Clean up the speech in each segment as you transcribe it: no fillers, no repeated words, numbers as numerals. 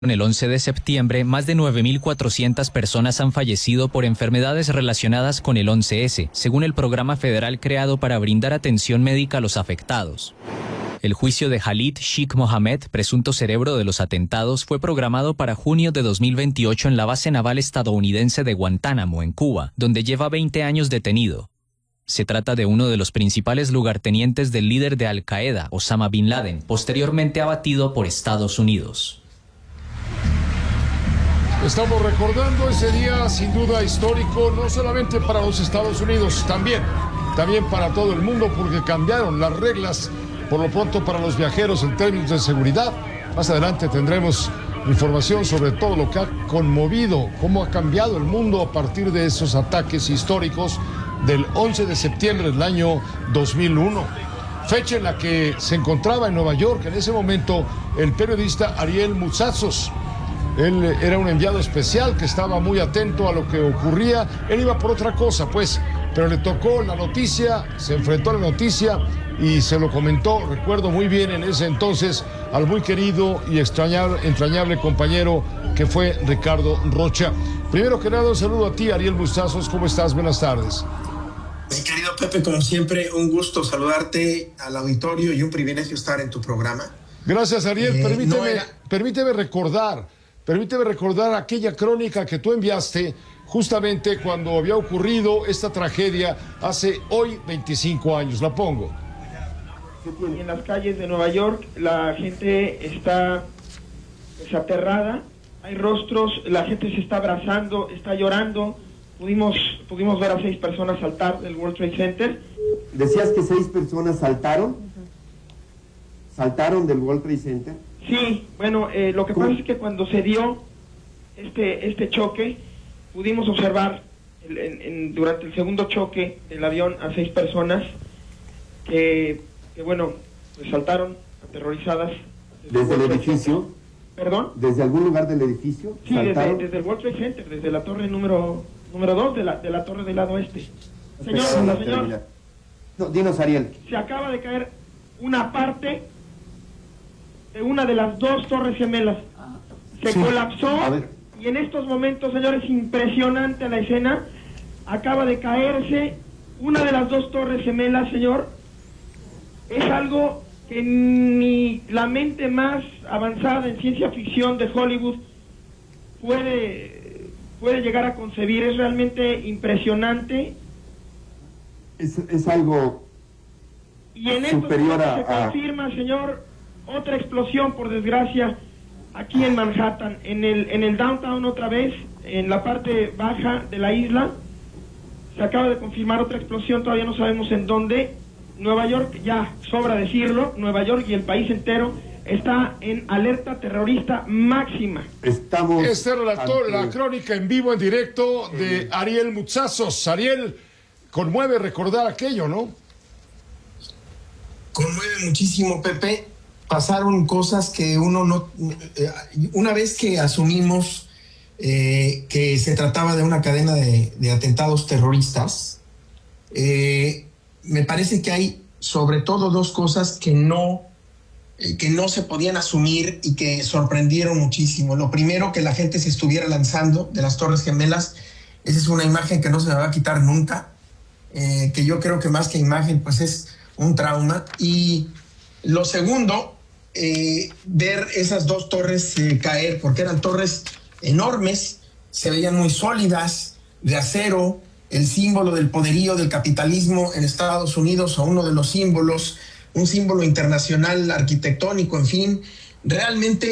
El 11 de septiembre, más de 9.400 personas han fallecido por enfermedades relacionadas con el 11S, según el programa federal creado para brindar atención médica a los afectados. El juicio de Khalid Sheikh Mohammed, presunto cerebro de los atentados, fue programado para junio de 2028 en la base naval estadounidense de Guantánamo, en Cuba, donde lleva 20 años detenido. Se trata de uno de los principales lugartenientes del líder de Al-Qaeda, Osama Bin Laden, posteriormente abatido por Estados Unidos. Estamos recordando ese día sin duda histórico, no solamente para los Estados Unidos, también para todo el mundo, porque cambiaron las reglas, por lo pronto para los viajeros en términos de seguridad. Más adelante tendremos información sobre todo lo que ha conmovido, cómo ha cambiado el mundo a partir de esos ataques históricos del 11 de septiembre del año 2001. Fecha en la que se encontraba en Nueva York en ese momento el periodista Ariel Mutsatzos. Él era un enviado especial que estaba muy atento a lo que ocurría. Él iba por otra cosa, pues, pero le tocó la noticia, se enfrentó a la noticia y se lo comentó, recuerdo muy bien en ese entonces, al muy querido y entrañable compañero que fue Ricardo Rocha. Primero que nada, un saludo a ti, Ariel Mutsatzos. ¿Cómo estás? Buenas tardes. Mi querido Pepe, como siempre, un gusto saludarte al auditorio y un privilegio estar en tu programa. Gracias, Ariel. Permíteme recordar aquella crónica que tú enviaste justamente cuando había ocurrido esta tragedia hace hoy 25 años. La pongo. En las calles de Nueva York la gente está aterrada, hay rostros, la gente se está abrazando, está llorando. Pudimos ver a 6 personas saltar del World Trade Center. ¿Decías que 6 personas saltaron? ¿Saltaron del World Trade Center? Sí, bueno, lo que pasa es que cuando se dio este choque, pudimos observar durante el segundo choque del avión a 6 personas que bueno, pues saltaron aterrorizadas. ¿Desde el edificio? ¿Perdón? ¿Desde algún lugar del edificio? Sí, desde el World Trade Center, desde la torre número 2 de la torre del lado oeste. Señor, no, dinos, Ariel. Se acaba de caer una parte de una de las 2 torres gemelas. Se colapsó y en estos momentos, señores, impresionante la escena. Acaba de caerse una de las 2 torres gemelas, señor. Es algo que ni la mente más avanzada en ciencia ficción de Hollywood puede llegar a concebir. Es realmente impresionante. Es algo y en superior se confirma, señor, otra explosión, por desgracia, aquí en Manhattan, en el downtown otra vez, en la parte baja de la isla. Se acaba de confirmar otra explosión, todavía no sabemos en dónde. Nueva York, ya sobra decirlo, Nueva York y el país entero está en alerta terrorista máxima. Esta era la crónica en vivo, en directo de Ariel Mutsatzos. Ariel, conmueve recordar aquello, ¿no? Conmueve muchísimo, Pepe. Pasaron cosas que uno no... una vez que asumimos que se trataba de una cadena de atentados terroristas, me parece que hay sobre todo 2 cosas que no se podían asumir y que sorprendieron muchísimo. Lo primero, que la gente se estuviera lanzando de las Torres Gemelas. Esa es una imagen que no se me va a quitar nunca, que yo creo que más que imagen pues es un trauma. Y lo segundo, ver esas 2 torres caer, porque eran torres enormes, se veían muy sólidas, de acero, el símbolo del poderío del capitalismo en Estados Unidos, o uno de los símbolos, un símbolo internacional arquitectónico, en fin. Realmente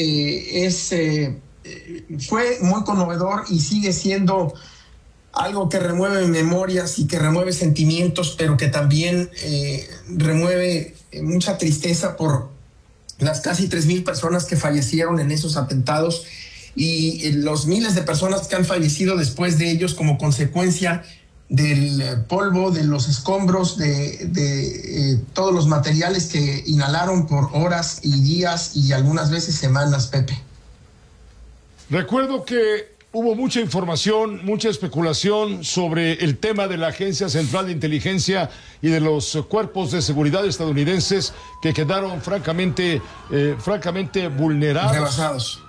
fue muy conmovedor y sigue siendo algo que remueve memorias y que remueve sentimientos, pero que también remueve mucha tristeza por las casi 3,000 personas que fallecieron en esos atentados y los miles de personas que han fallecido después de ellos como consecuencia del polvo, de los escombros, de todos los materiales que inhalaron por horas y días y algunas veces semanas, Pepe. Recuerdo que hubo mucha información, mucha especulación sobre el tema de la Agencia Central de Inteligencia y de los cuerpos de seguridad estadounidenses que quedaron francamente vulnerados. Rebasados.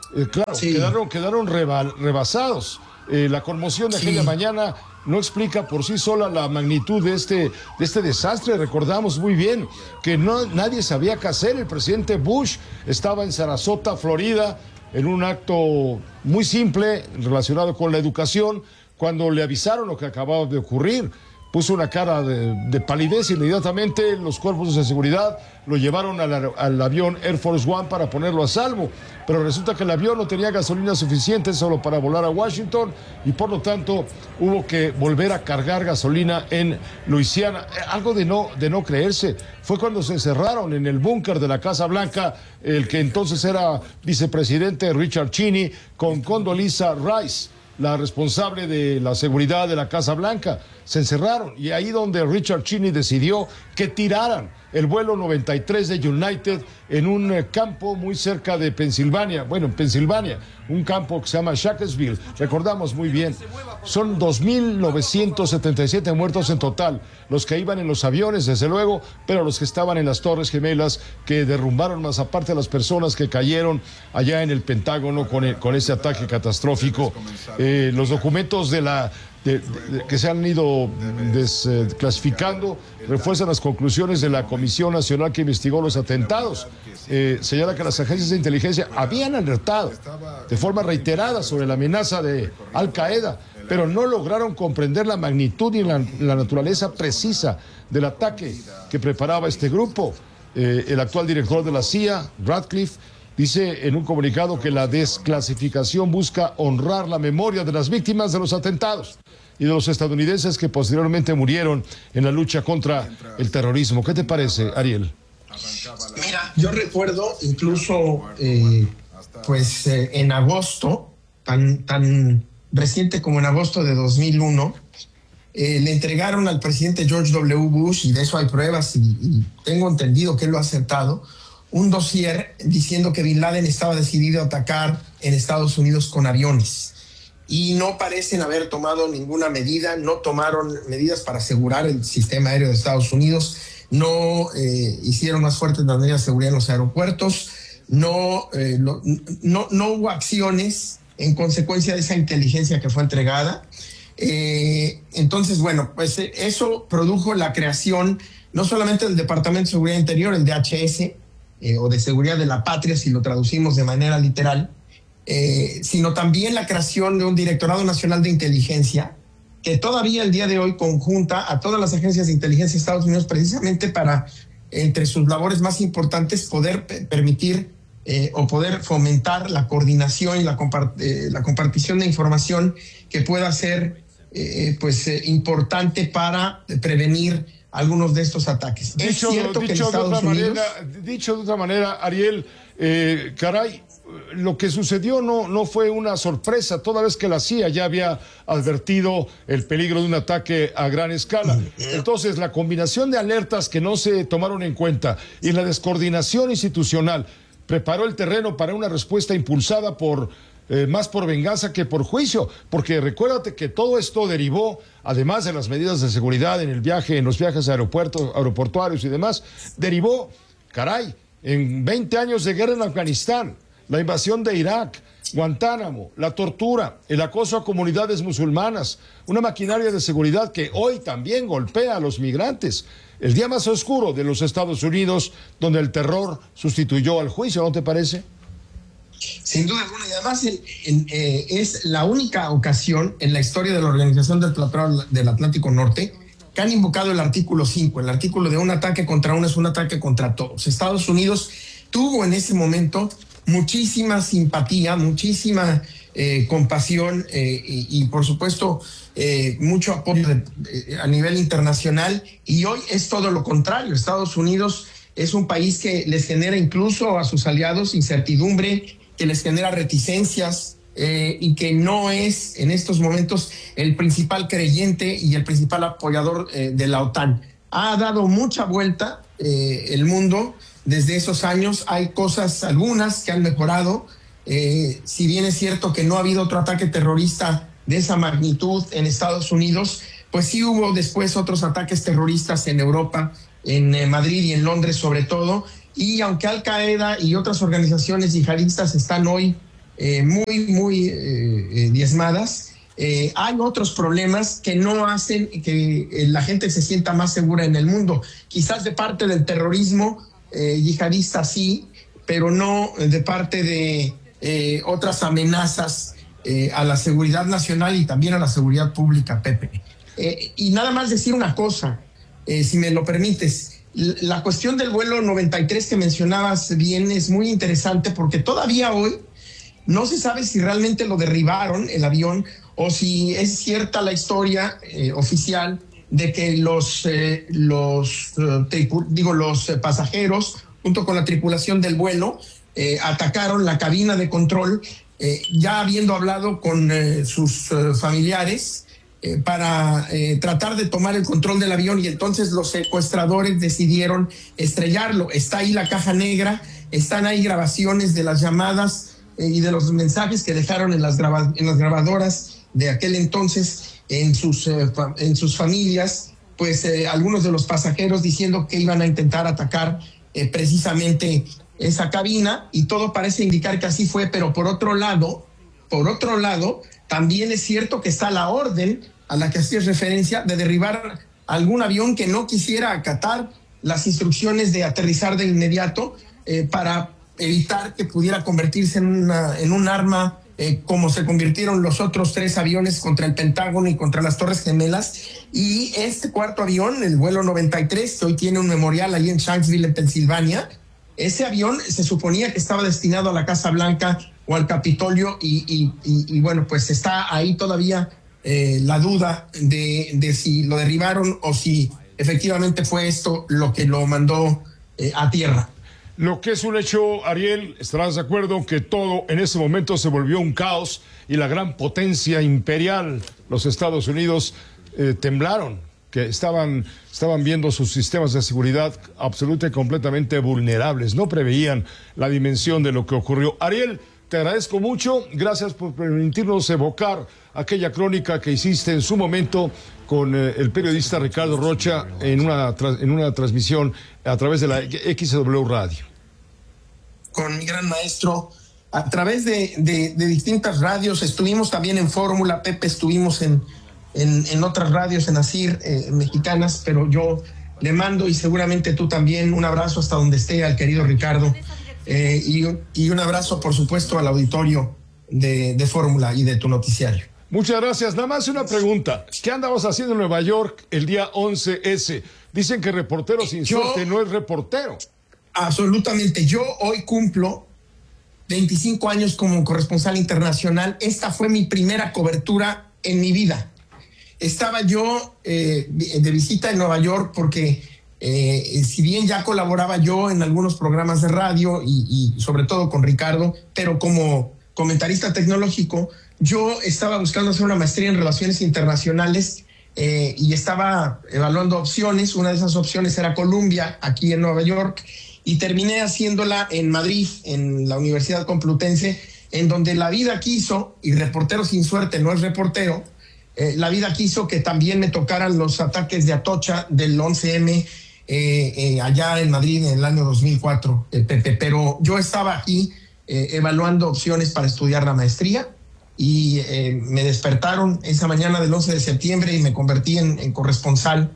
Claro, Sí. quedaron rebasados. La conmoción de aquella mañana no explica por sí sola la magnitud de este desastre. Recordamos muy bien que nadie sabía qué hacer. El presidente Bush estaba en Sarasota, Florida, en un acto muy simple relacionado con la educación. Cuando le avisaron lo que acababa de ocurrir, puso una cara de palidez. Inmediatamente los cuerpos de seguridad lo llevaron al avión Air Force One para ponerlo a salvo, pero resulta que el avión no tenía gasolina suficiente solo para volar a Washington y por lo tanto hubo que volver a cargar gasolina en Luisiana. Algo de no creerse. Fue cuando se encerraron en el búnker de la Casa Blanca el que entonces era vicepresidente Richard Cheney con Condoleezza Rice, la responsable de la seguridad de la Casa Blanca. Se encerraron y ahí donde Richard Cheney decidió que tiraran el vuelo 93 de United en un campo muy cerca de Pensilvania, en Pensilvania, un campo que se llama Shacksville, recordamos muy bien. Son 2.977 muertos en total, los que iban en los aviones, desde luego, pero los que estaban en las Torres Gemelas, que derrumbaron, más aparte de las personas que cayeron allá en el Pentágono con ese ataque catastrófico. Los documentos que se han ido desclasificando refuerzan las conclusiones de la Comisión Nacional que investigó los atentados. Señala que las agencias de inteligencia habían alertado de forma reiterada sobre la amenaza de Al Qaeda, pero no lograron comprender la magnitud y la naturaleza precisa del ataque que preparaba este grupo. El actual director de la CIA, Radcliffe, dice en un comunicado que la desclasificación busca honrar la memoria de las víctimas de los atentados y de los estadounidenses que posteriormente murieron en la lucha contra el terrorismo. ¿Qué te parece, Ariel? Mira, yo recuerdo incluso, en agosto, tan reciente como en agosto de 2001, le entregaron al presidente George W. Bush, y de eso hay pruebas, y tengo entendido que él lo ha aceptado, un dossier diciendo que Bin Laden estaba decidido a atacar en Estados Unidos con aviones. Y no parecen haber tomado ninguna medida, no tomaron medidas para asegurar el sistema aéreo de Estados Unidos, no hicieron más fuertes las medidas de seguridad en los aeropuertos, no hubo acciones en consecuencia de esa inteligencia que fue entregada. Entonces, eso produjo la creación no solamente del Departamento de Seguridad Interior, el DHS, o de Seguridad de la Patria, si lo traducimos de manera literal, sino también la creación de un Directorado Nacional de Inteligencia que todavía el día de hoy conjunta a todas las agencias de inteligencia de Estados Unidos precisamente para, entre sus labores más importantes, poder permitir o poder fomentar la coordinación y la compartición de información que pueda ser importante para prevenir algunos de estos ataques. Dicho de otra manera, Ariel, lo que sucedió no fue una sorpresa, toda vez que la CIA ya había advertido el peligro de un ataque a gran escala. Entonces, la combinación de alertas que no se tomaron en cuenta y la descoordinación institucional preparó el terreno para una respuesta impulsada más por venganza que por juicio, porque recuérdate que todo esto derivó, además de las medidas de seguridad en los viajes aeroportuarios y demás, derivó, en 20 años de guerra en Afganistán, la invasión de Irak, Guantánamo, la tortura, el acoso a comunidades musulmanas, una maquinaria de seguridad que hoy también golpea a los migrantes. El día más oscuro de los Estados Unidos, donde el terror sustituyó al juicio, ¿no te parece? Sin duda alguna, y además es la única ocasión en la historia de la Organización del Tratado del Atlántico Norte que han invocado el artículo 5, el artículo de un ataque contra uno es un ataque contra todos. Estados Unidos tuvo en ese momento muchísima simpatía, muchísima compasión y por supuesto mucho apoyo a nivel internacional, y hoy es todo lo contrario. Estados Unidos es un país que les genera incluso a sus aliados incertidumbre, que les genera reticencias y que no es en estos momentos el principal creyente y el principal apoyador de la OTAN. Ha dado mucha vuelta el mundo desde esos años. Hay algunas que han mejorado, si bien es cierto que no ha habido otro ataque terrorista de esa magnitud en Estados Unidos, pues sí hubo después otros ataques terroristas en Europa, en Madrid y en Londres sobre todo, y aunque Al Qaeda y otras organizaciones yihadistas están hoy muy diezmadas. Hay otros problemas que no hacen que la gente se sienta más segura en el mundo. Quizás de parte del terrorismo yihadista sí, pero no de parte de otras amenazas a la seguridad nacional y también a la seguridad pública, Pepe. Y nada más decir una cosa, si me lo permites. La cuestión del vuelo 93 que mencionabas bien es muy interesante porque todavía hoy no se sabe si realmente lo derribaron, el avión, o si es cierta la historia oficial de que los pasajeros, junto con la tripulación del vuelo, atacaron la cabina de control, ya habiendo hablado con sus familiares para tratar de tomar el control del avión, y entonces los secuestradores decidieron estrellarlo. Está ahí la caja negra, están ahí grabaciones de las llamadas y de los mensajes que dejaron en las grabadoras de aquel entonces en sus familias, pues algunos de los pasajeros diciendo que iban a intentar atacar precisamente esa cabina, y todo parece indicar que así fue. Pero por otro lado, también es cierto que está la orden a la que hacías referencia de derribar algún avión que no quisiera acatar las instrucciones de aterrizar de inmediato para evitar que pudiera convertirse en un arma, como se convirtieron los otros 3 aviones contra el Pentágono y contra las Torres Gemelas. Y este cuarto avión, el vuelo 93, que hoy tiene un memorial ahí en Shanksville, en Pensilvania, ese avión se suponía que estaba destinado a la Casa Blanca o al Capitolio, y bueno, pues está ahí todavía la duda de si lo derribaron o si efectivamente fue esto lo que lo mandó a tierra. Lo que es un hecho, Ariel, estarás de acuerdo que todo en ese momento se volvió un caos y la gran potencia imperial, los Estados Unidos, temblaron, que estaban viendo sus sistemas de seguridad absolutamente y completamente vulnerables, no preveían la dimensión de lo que ocurrió. Ariel, te agradezco mucho, gracias por permitirnos evocar aquella crónica que hiciste en su momento con el periodista Ricardo Rocha en una transmisión a través de la XW Radio. Con mi gran maestro, a través de distintas radios, estuvimos también en Fórmula, Pepe, estuvimos en otras radios, en ASIR, mexicanas, pero yo le mando, y seguramente tú también, un abrazo hasta donde esté al querido Ricardo, y un abrazo, por supuesto, al auditorio de Fórmula y de tu noticiario. Muchas gracias. Nada más una pregunta. ¿Qué andabas haciendo en Nueva York el día 11S? Dicen que reportero sin suerte no es reportero. Absolutamente. Yo hoy cumplo 25 años como corresponsal internacional. Esta fue mi primera cobertura en mi vida. Estaba yo de visita en Nueva York porque si bien ya colaboraba yo en algunos programas de radio y sobre todo con Ricardo, pero como comentarista tecnológico, yo estaba buscando hacer una maestría en relaciones internacionales y estaba evaluando opciones. Una de esas opciones era Columbia, aquí en Nueva York, y terminé haciéndola en Madrid, en la Universidad Complutense, en donde la vida quiso, y reportero sin suerte no es reportero, la vida quiso que también me tocaran los ataques de Atocha del 11M allá en Madrid en el año 2004, Pepe. Pero yo estaba aquí evaluando opciones para estudiar la maestría, y me despertaron esa mañana del 11 de septiembre y me convertí en corresponsal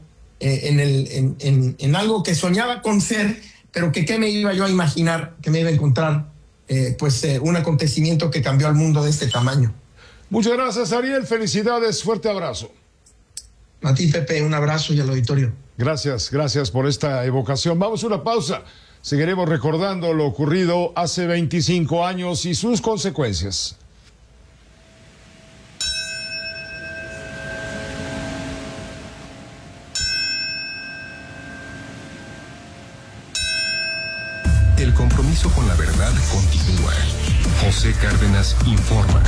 en algo que soñaba con ser, pero que qué me iba yo a imaginar que me iba a encontrar un acontecimiento que cambió al mundo de este tamaño. Muchas gracias, Ariel. Felicidades. Fuerte abrazo. A ti, Pepe, un abrazo, y al auditorio. Gracias por esta evocación. Vamos a una pausa. Seguiremos recordando lo ocurrido hace 25 años y sus consecuencias. El compromiso con la verdad continúa. José Cárdenas informa.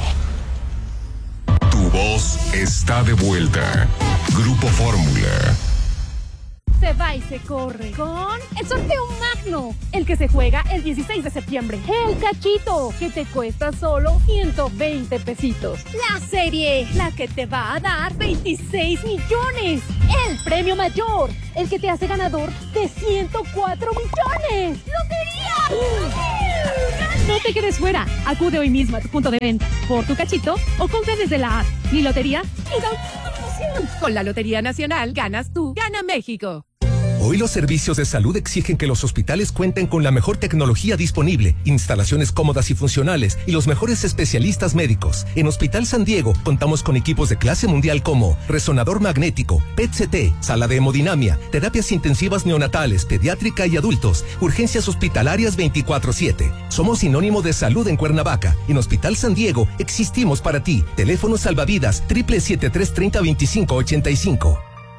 Tu voz está de vuelta. Grupo Fórmula. Se va y se corre con el sorteo magno, el que se juega el 16 de septiembre. El cachito, que te cuesta solo 120 pesitos. La serie, la que te va a dar 26 millones. El premio mayor, el que te hace ganador de 104 millones. ¡Lotería! No te quedes fuera. Acude hoy mismo a tu punto de venta por tu cachito o compra desde la app. Mi lotería y da una emoción. Con la Lotería Nacional ganas tú, gana México. Hoy los servicios de salud exigen que los hospitales cuenten con la mejor tecnología disponible, instalaciones cómodas y funcionales y los mejores especialistas médicos. En Hospital San Diego contamos con equipos de clase mundial como resonador magnético, PET-CT, sala de hemodinamia, terapias intensivas neonatales, pediátrica y adultos, urgencias hospitalarias 24/7. Somos sinónimo de salud en Cuernavaca. En Hospital San Diego existimos para ti. Teléfono salvavidas 773-3025-85.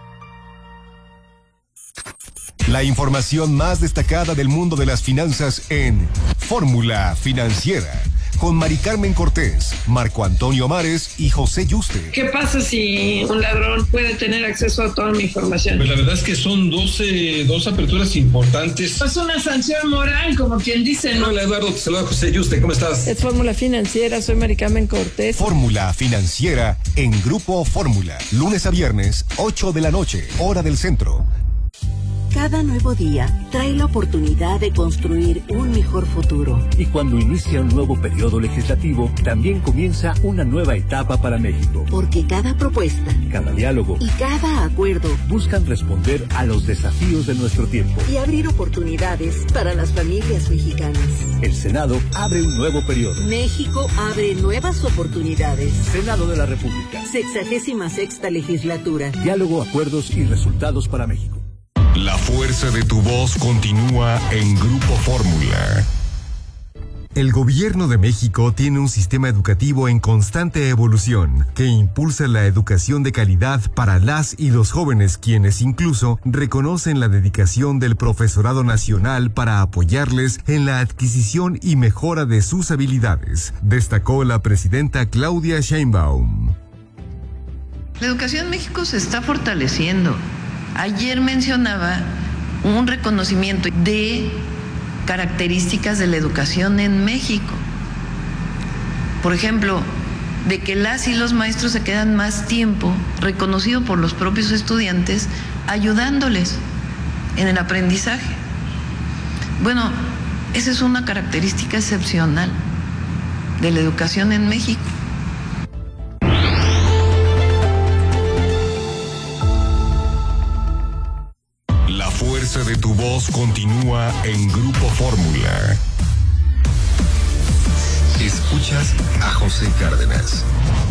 La información más destacada del mundo de las finanzas en Fórmula Financiera, con Mari Carmen Cortés, Marco Antonio Mares y José Yuste. ¿Qué pasa si un ladrón puede tener acceso a toda mi información? Pues la verdad es que son dos aperturas importantes. Es una sanción moral, como quien dice, ¿no? Hola Eduardo, te saluda José Yuste, ¿cómo estás? Es Fórmula Financiera, soy Mari Carmen Cortés. Fórmula Financiera en Grupo Fórmula, lunes a viernes, 8 de la noche, hora del centro. Cada nuevo día trae la oportunidad de construir un mejor futuro. Y cuando inicia un nuevo periodo legislativo, también comienza una nueva etapa para México. Porque cada propuesta, cada diálogo y cada acuerdo buscan responder a los desafíos de nuestro tiempo y abrir oportunidades para las familias mexicanas. El Senado abre un nuevo periodo. México abre nuevas oportunidades. Senado de la República. 66ª legislatura. Diálogo, acuerdos y resultados para México. La fuerza de tu voz continúa en Grupo Fórmula. El Gobierno de México tiene un sistema educativo en constante evolución que impulsa la educación de calidad para las y los jóvenes, quienes incluso reconocen la dedicación del profesorado nacional para apoyarles en la adquisición y mejora de sus habilidades, destacó la presidenta Claudia Sheinbaum. La educación en México se está fortaleciendo. Ayer mencionaba un reconocimiento de características de la educación en México. Por ejemplo, de que las y los maestros se quedan más tiempo, reconocido por los propios estudiantes, ayudándoles en el aprendizaje. Bueno, esa es una característica excepcional de la educación en México. La fuerza de tu voz continúa en Grupo Fórmula. Escuchas a José Cárdenas.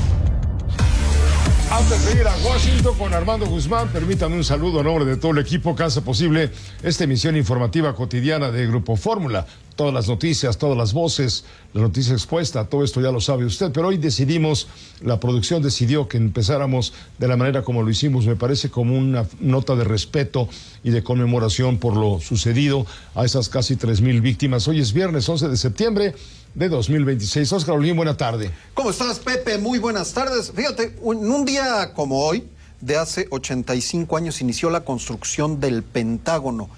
Antes de ir a Washington con Armando Guzmán, permítame un saludo a nombre de todo el equipo que hace posible esta emisión informativa cotidiana de Grupo Fórmula. Todas las noticias, todas las voces, la noticia expuesta, todo esto ya lo sabe usted, pero hoy decidimos, la producción decidió que empezáramos de la manera como lo hicimos, me parece como una nota de respeto y de conmemoración por lo sucedido a esas casi 3,000 víctimas. Hoy es viernes 11 de septiembre de 2026. Oscar Olguín, buena tarde. ¿Cómo estás, Pepe? Muy buenas tardes. Fíjate, en un día como hoy, de hace 85 años, inició la construcción del Pentágono.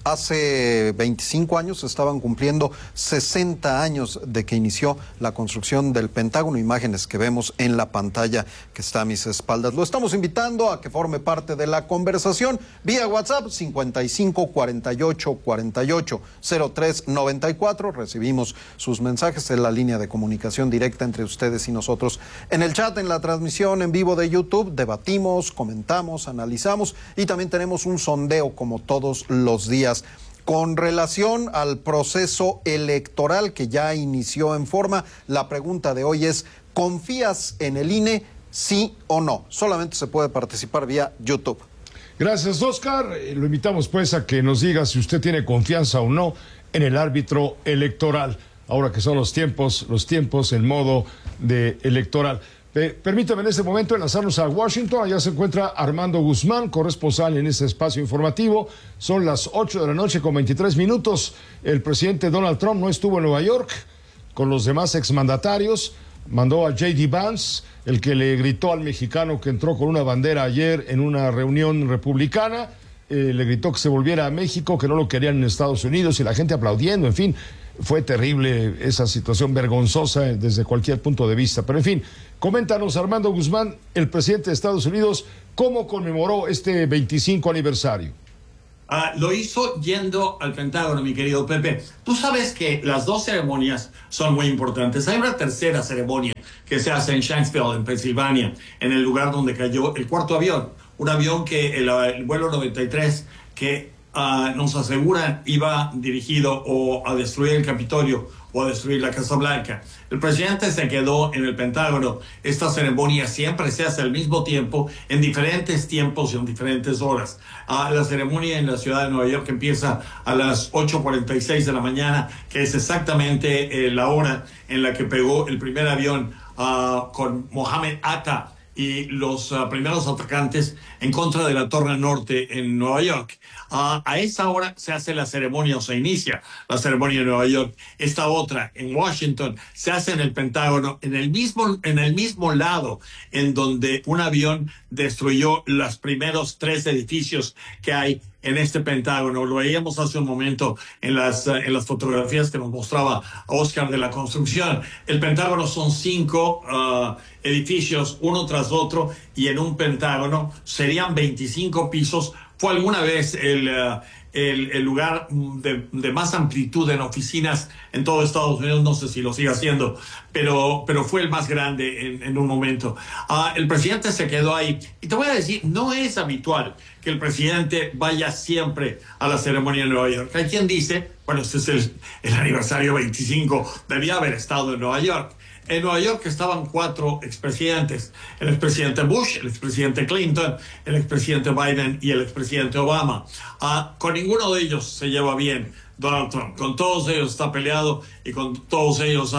Hace 25 años estaban cumpliendo 60 años de que inició la construcción del Pentágono, imágenes que vemos en la pantalla que está a mis espaldas. Lo estamos invitando a que forme parte de la conversación vía WhatsApp 55 48 48 03 94. Recibimos sus mensajes en la línea de comunicación directa entre ustedes y nosotros. En el chat, en la transmisión en vivo de YouTube, debatimos, comentamos, analizamos y también tenemos un sondeo como todos los días. Con relación al proceso electoral que ya inició en forma, la pregunta de hoy es: ¿confías en el INE, sí o no? Solamente se puede participar vía YouTube. Gracias, Oscar. Lo invitamos pues a que nos diga si usted tiene confianza o no en el árbitro electoral, ahora que son los tiempos en modo de electoral. Permítame en este momento enlazarnos a Washington. Allá se encuentra Armando Guzmán, corresponsal en este espacio informativo. Son las 8 de la noche con 23 minutos. El presidente Donald Trump no estuvo en Nueva York con los demás exmandatarios. Mandó a J.D. Vance, el que le gritó al mexicano que entró con una bandera ayer en una reunión republicana. Le gritó que se volviera a México, que no lo querían en Estados Unidos, y la gente aplaudiendo, en fin. Fue terrible esa situación, vergonzosa desde cualquier punto de vista. Pero en fin, coméntanos, Armando Guzmán, el presidente de Estados Unidos, ¿cómo conmemoró este 25 aniversario? Lo hizo yendo al Pentágono, mi querido Pepe. Tú sabes que las dos ceremonias son muy importantes. Hay una tercera ceremonia que se hace en Shanksville, en Pensilvania, en el lugar donde cayó el cuarto avión. Un avión que el vuelo 93, que nos aseguran iba dirigido o a destruir el Capitolio o a destruir la Casa Blanca. El presidente se quedó en el Pentágono. Esta ceremonia siempre se hace al mismo tiempo, en diferentes tiempos y en diferentes horas. La ceremonia en la ciudad de Nueva York empieza a las 8:46 de la mañana, que es exactamente la hora en la que pegó el primer avión con Mohammed Atta y los primeros atacantes en contra de la Torre Norte en Nueva York. A esa hora se hace la ceremonia, o se inicia la ceremonia en Nueva York. Esta otra, en Washington, se hace en el Pentágono, en el mismo lado en donde un avión destruyó los primeros 3 edificios que hay en este Pentágono. Lo veíamos hace un momento en las fotografías que nos mostraba Oscar de la construcción. El Pentágono son 5 edificios, uno tras otro, y en un Pentágono serían 25 pisos. Fue alguna vez el lugar de más amplitud en oficinas en todo Estados Unidos. No sé si lo sigue haciendo, pero fue el más grande en un momento. El presidente se quedó ahí. Y te voy a decir, no es habitual que el presidente vaya siempre a la ceremonia en Nueva York. Hay quien dice, bueno, este es el aniversario 25, debía haber estado en Nueva York. En Nueva York estaban 4 expresidentes: el expresidente Bush, el expresidente Clinton, el expresidente Biden y el expresidente Obama. Con ninguno de ellos se lleva bien Donald Trump. Con todos ellos está peleado y con todos ellos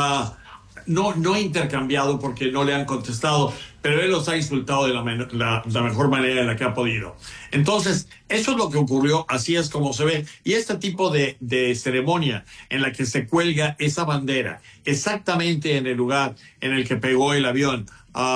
no intercambiado porque no le han contestado, pero él los ha insultado de la mejor manera en la que ha podido. Entonces, eso es lo que ocurrió, así es como se ve. Y este tipo de ceremonia en la que se cuelga esa bandera exactamente en el lugar en el que pegó el avión,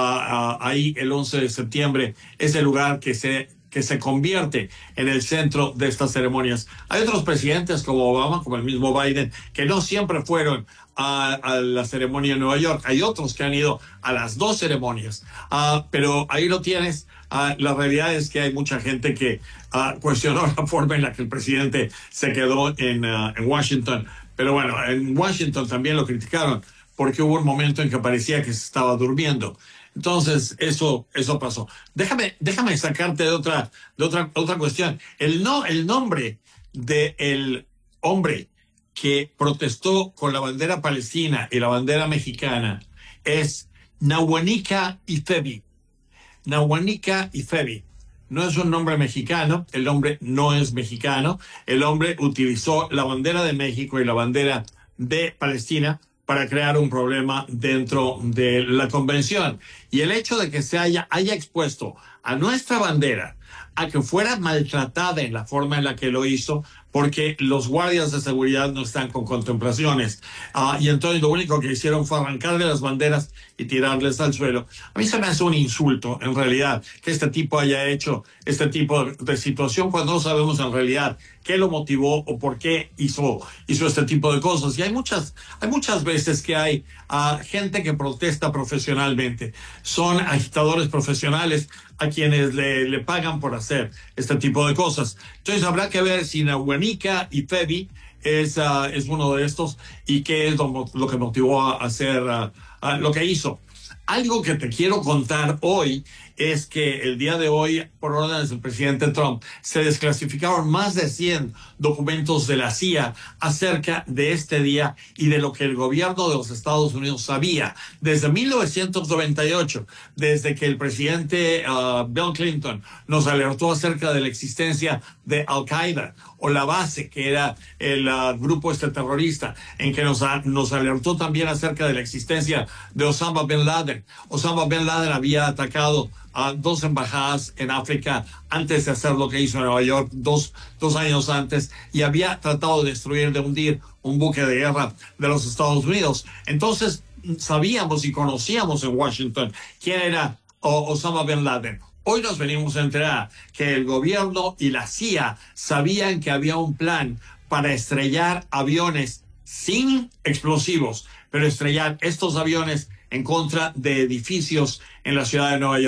ahí el 11 de septiembre, es el lugar que se convierte en el centro de estas ceremonias. Hay otros presidentes como Obama, como el mismo Biden, que no siempre fueron a la ceremonia en Nueva York. Hay otros que han ido a las 2 ceremonias, pero ahí lo tienes. La realidad es que hay mucha gente que cuestionó la forma en la que el presidente se quedó en Washington. Pero bueno, en Washington también lo criticaron porque hubo un momento en que parecía que se estaba durmiendo. Entonces, eso pasó. Déjame sacarte de otra cuestión. El nombre del hombre que protestó con la bandera palestina y la bandera mexicana es Nawalny Ifevi. Nawalny Ifevi. No es un nombre mexicano, el hombre no es mexicano. El hombre utilizó la bandera de México y la bandera de Palestina para crear un problema dentro de la convención. Y el hecho de que se haya expuesto a nuestra bandera a que fuera maltratada en la forma en la que lo hizo, porque los guardias de seguridad no están con contemplaciones. Y entonces lo único que hicieron fue arrancarle las banderas y tirarles al suelo. A mí se me hace un insulto, en realidad, que este tipo haya hecho este tipo de situación cuando no sabemos en realidad qué lo motivó o por qué hizo este tipo de cosas. Y hay muchas veces que hay gente que protesta profesionalmente. Son agitadores profesionales a quienes le pagan por hacer este tipo de cosas. Entonces habrá que ver si Nawalny Ifevi es uno de estos y qué es lo que motivó a hacer lo que hizo. Algo que te quiero contar hoy es que el día de hoy, por órdenes del presidente Trump, se desclasificaron más de 100 documentos de la CIA acerca de este día y de lo que el gobierno de los Estados Unidos sabía desde 1998, desde que el presidente Bill Clinton nos alertó acerca de la existencia de Al-Qaeda o la base, que era el grupo terrorista, en que nos alertó también acerca de la existencia de Osama Bin Laden. Osama Bin Laden había atacado a 2 embajadas en África antes de hacer lo que hizo en Nueva York, dos años antes, y había tratado de destruir, de hundir un buque de guerra de los Estados Unidos. Entonces sabíamos y conocíamos en Washington quién era Osama Bin Laden. Hoy nos venimos a enterar que el gobierno y la CIA sabían que había un plan para estrellar aviones sin explosivos, pero estrellar estos aviones en contra de edificios en la ciudad de Nueva York.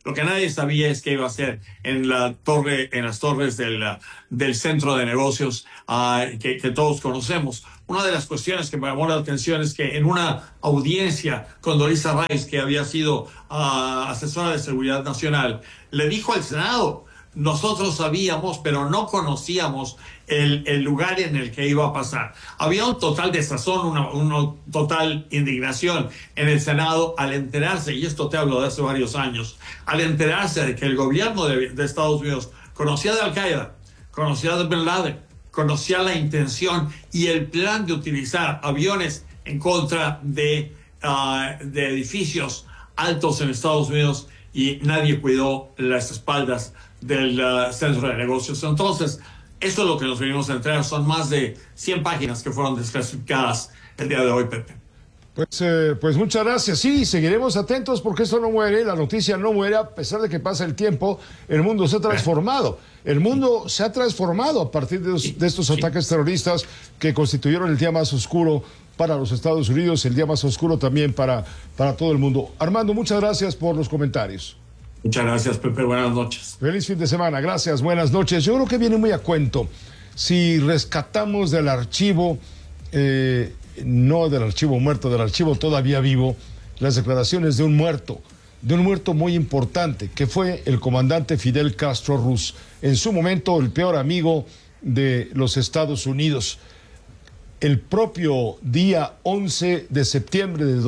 Lo que nadie sabía es qué iba a hacer en las torres del centro de negocios que todos conocemos. Una de las cuestiones que me llamó la atención es que en una audiencia con Dorisa Rice, que había sido asesora de seguridad nacional, le dijo al Senado: nosotros sabíamos, pero no conocíamos el lugar en el que iba a pasar. Había un total desazón, una total indignación en el Senado al enterarse, y esto te hablo de hace varios años, al enterarse de que el gobierno de Estados Unidos conocía de Al-Qaeda, conocía de Bin Laden, conocía la intención y el plan de utilizar aviones en contra de edificios altos en Estados Unidos, y nadie cuidó las espaldas del centro de negocios. Entonces, eso es lo que nos venimos a enterar. Son más de 100 páginas que fueron desclasificadas el día de hoy, Pepe. Pues muchas gracias. Sí, seguiremos atentos porque esto no muere, la noticia no muere, a pesar de que pasa el tiempo. El mundo se ha transformado. El mundo se ha transformado a partir de estos ataques terroristas que constituyeron el día más oscuro para los Estados Unidos, el día más oscuro también para todo el mundo. Armando, muchas gracias por los comentarios. Muchas gracias, Pepe. Buenas noches. Feliz fin de semana. Gracias. Buenas noches. Yo creo que viene muy a cuento si rescatamos del archivo, no del archivo muerto, del archivo todavía vivo, las declaraciones de un muerto muy importante, que fue el comandante Fidel Castro Ruz, en su momento el peor amigo de los Estados Unidos. El propio día 11 de septiembre de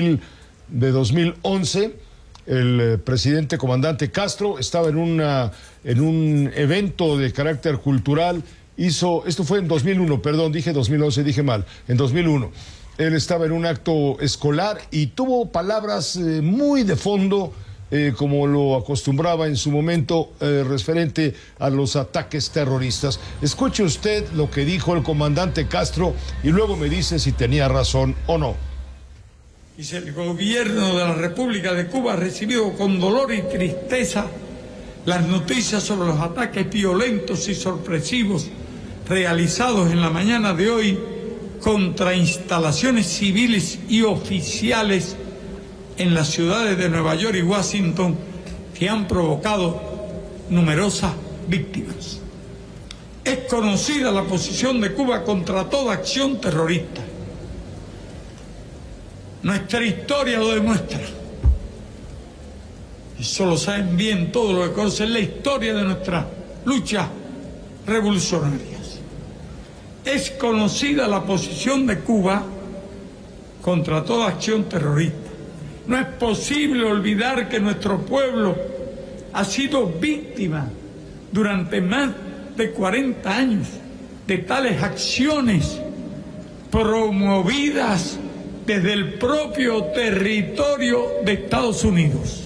2011, el presidente comandante Castro estaba en un evento de carácter cultural. Esto fue en 2001, perdón, dije 2011, dije mal, en 2001. Él estaba en un acto escolar y tuvo palabras muy de fondo, como lo acostumbraba en su momento, referente a los ataques terroristas. Escuche usted lo que dijo el comandante Castro y luego me dice si tenía razón o no. Dice: el gobierno de la República de Cuba ha recibido con dolor y tristeza las noticias sobre los ataques violentos y sorpresivos realizados en la mañana de hoy contra instalaciones civiles y oficiales en las ciudades de Nueva York y Washington, que han provocado numerosas víctimas. Es conocida la posición de Cuba contra toda acción terrorista. Nuestra historia lo demuestra. Y eso lo saben bien todos los que conocen la historia de nuestras luchas revolucionarias. Es conocida la posición de Cuba contra toda acción terrorista. No es posible olvidar que nuestro pueblo ha sido víctima durante más de 40 años de tales acciones promovidas desde el propio territorio de Estados Unidos,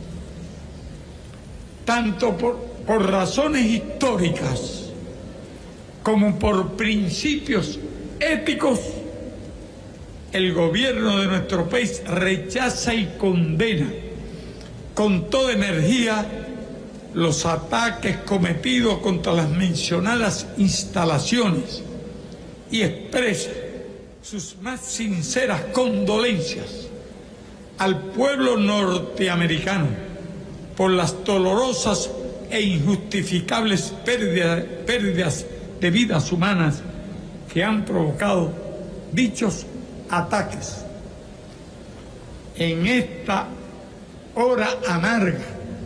tanto por razones históricas como por principios éticos. El gobierno de nuestro país rechaza y condena con toda energía los ataques cometidos contra las mencionadas instalaciones y expresa sus más sinceras condolencias al pueblo norteamericano por las dolorosas e injustificables pérdidas de vidas humanas que han provocado dichos ataques. En esta hora amarga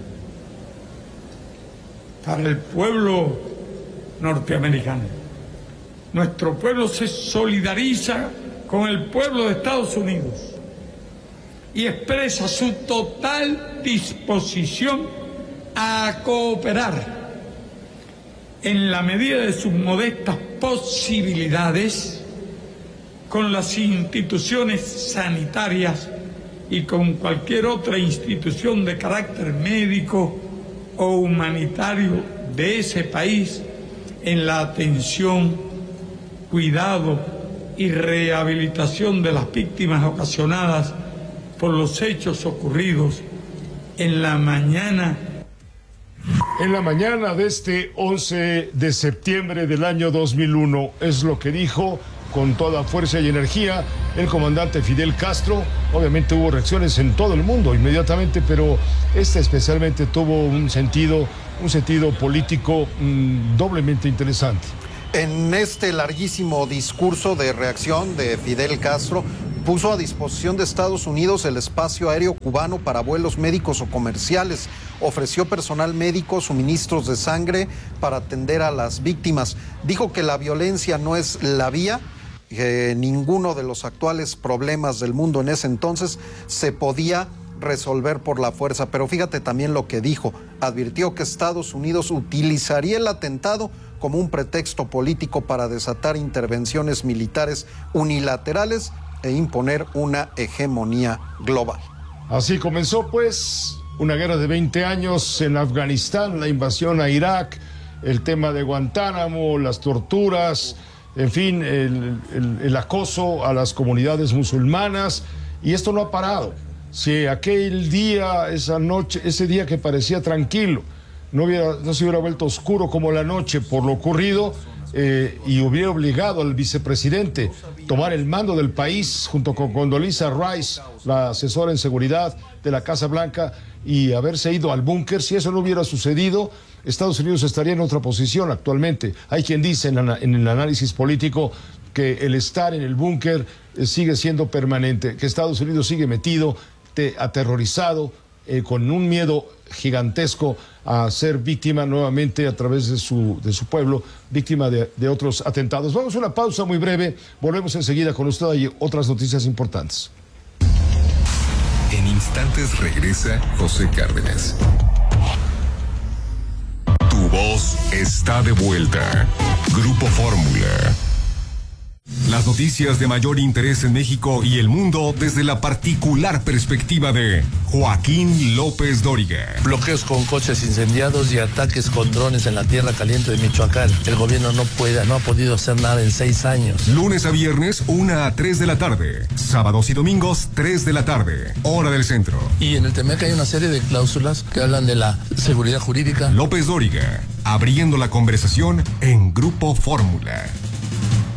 para el pueblo norteamericano, nuestro pueblo se solidariza con el pueblo de Estados Unidos y expresa su total disposición a cooperar en la medida de sus modestas posibilidades con las instituciones sanitarias y con cualquier otra institución de carácter médico o humanitario de ese país en la atención, cuidado y rehabilitación de las víctimas ocasionadas por los hechos ocurridos en la mañana de este 11 de septiembre del año 2001, es lo que dijo con toda fuerza y energía el comandante Fidel Castro. Obviamente hubo reacciones en todo el mundo inmediatamente, pero esta especialmente tuvo un sentido político doblemente interesante. En este larguísimo discurso de reacción de Fidel Castro, puso a disposición de Estados Unidos el espacio aéreo cubano para vuelos médicos o comerciales. Ofreció personal médico, suministros de sangre para atender a las víctimas. Dijo que la violencia no es la vía, que ninguno de los actuales problemas del mundo en ese entonces se podía resolver por la fuerza. Pero fíjate también lo que dijo. Advirtió que Estados Unidos utilizaría el atentado como un pretexto político para desatar intervenciones militares unilaterales e imponer una hegemonía global. Así comenzó pues una guerra de 20 años en Afganistán, la invasión a Irak, el tema de Guantánamo, las torturas, en fin, el acoso a las comunidades musulmanas, y esto no ha parado. Si aquel día, esa noche, ese día que parecía tranquilo, no se hubiera vuelto oscuro como la noche por lo ocurrido, y hubiera obligado al vicepresidente a tomar el mando del país junto con Condoleezza Rice, la asesora en seguridad de la Casa Blanca, y haberse ido al búnker. Si eso no hubiera sucedido, Estados Unidos estaría en otra posición actualmente. Hay quien dice en el análisis político que el estar en el búnker sigue siendo permanente, que Estados Unidos sigue metido, aterrorizado, con un miedo gigantesco a ser víctima nuevamente a través de su pueblo, víctima de otros atentados. Vamos a una pausa muy breve, volvemos enseguida con usted y otras noticias importantes. En instantes regresa José Cárdenas. Tu voz está de vuelta. Grupo Fórmula. Las noticias de mayor interés en México y el mundo desde la particular perspectiva de Joaquín López Dóriga. Bloqueos con coches incendiados y ataques con drones en la tierra caliente de Michoacán. El gobierno no ha podido hacer nada en 6 años. Lunes a viernes, 1 a 3 de la tarde. Sábados y domingos, 3 de la tarde. Hora del centro. Y en el TEMEC hay una serie de cláusulas que hablan de la seguridad jurídica. López Dóriga, abriendo la conversación en Grupo Fórmula.